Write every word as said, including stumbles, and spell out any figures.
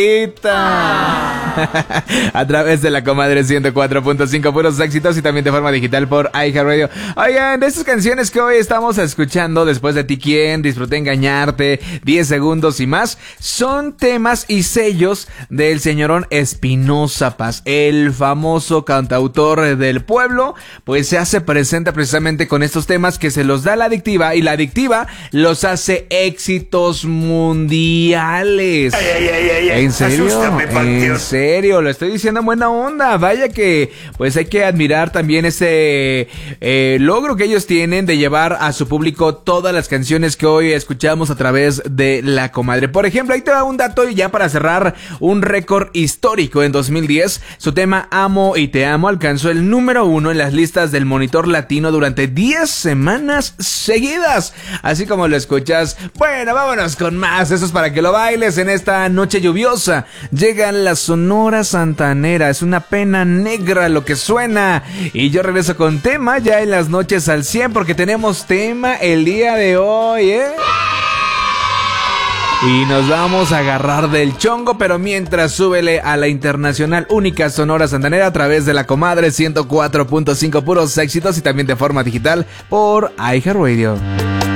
A través de la comadre ciento cuatro punto cinco, puros éxitos, y también de forma digital por iHeartRadio. Oigan, de estas canciones que hoy estamos escuchando, Después de ti quién, Disfruté engañarte, diez segundos y más, son temas y sellos del señorón Espinoza Paz, el famoso cantautor del pueblo. Pues se hace presente precisamente con estos temas que se los da la adictiva, y la adictiva los hace éxitos mundiales. Ay, ay, ay, ay, ay. ¿En serio? Asústame, Panteón. En serio, lo estoy diciendo en buena onda. Vaya que pues hay que admirar también ese eh, logro que ellos tienen de llevar a su público todas las canciones que hoy escuchamos a través de la comadre. Por ejemplo, ahí te va un dato y ya para cerrar, un récord histórico. En dos mil diez, su tema Amo y te amo alcanzó el número uno en las listas del Monitor Latino durante diez semanas seguidas. Así como lo escuchas. Bueno, vámonos con más. Eso es para que lo bailes en esta noche lluviosa. Llega la Sonora Santanera. Es una pena negra lo que suena. Y yo regreso con tema ya en las noches al cien, porque tenemos tema el día de hoy, ¿eh? Y nos vamos a agarrar del chongo, pero mientras súbele a la internacional única Sonora Santanera a través de la comadre ciento cuatro punto cinco, puros éxitos, y también de forma digital por iHeartRadio.